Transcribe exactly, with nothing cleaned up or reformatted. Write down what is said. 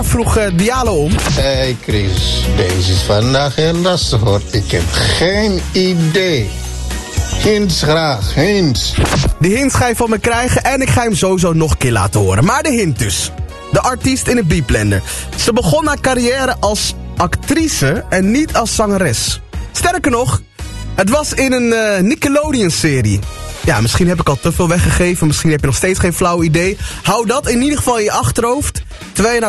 vroeg uh, Diallo om. Hé hey Chris, deze is vandaag heel lastig hoor. Ik heb geen idee. Hints graag, hints. De hint ga je van me krijgen en ik ga hem sowieso nog een keer laten horen. Maar de hint dus. De artiest in een beatblender. Ze begon haar carrière als actrice en niet als zangeres. Sterker nog, het was in een uh, Nickelodeon-serie. Ja, misschien heb ik al te veel weggegeven. Misschien heb je nog steeds geen flauw idee. Hou dat in ieder geval in je achterhoofd. Terwijl je naar